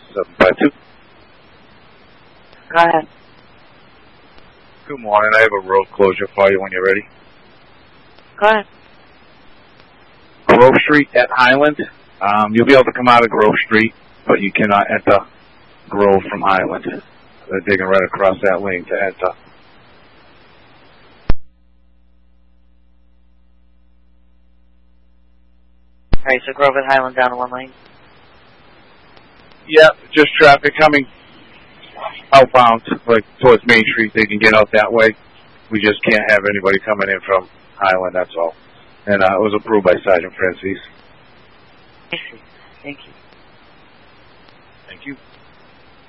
752. Go ahead. Good morning. I have a road closure for you when you're ready. Go ahead. Grove Street at Highland. You'll be able to come out of Grove Street, but you cannot enter Grove from Highland. They're digging right across that lane to enter. Alright, so Grove and Highland down to one lane. Yeah, just traffic coming outbound, like towards Main Street. They can get out that way. We just can't have anybody coming in from Highland, that's all. And it was approved by Sergeant Francis. I see. Thank you. Thank you.